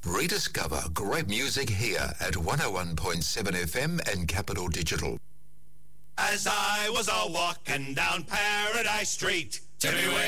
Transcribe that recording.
Rediscover great music here at 101.7 FM and Capital Digital. As I was a walking down Paradise Street, Timmy